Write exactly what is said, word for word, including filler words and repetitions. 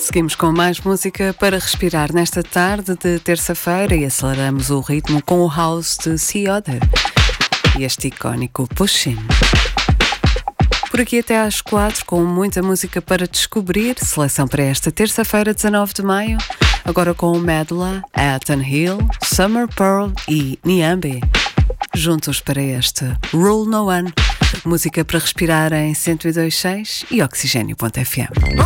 Seguimos com mais música para respirar nesta tarde de terça-feira e aceleramos o ritmo com o house de Cioda e este icónico Pushing. Por aqui até às quatro, com muita música para descobrir. Seleção para esta terça-feira, dezanove de maio. Agora com o Medla, Ethan Hill, Summer Pearl e Niambi. Juntos para este Rule No One. Música para respirar em cento e dois ponto seis e oxigênio ponto f m.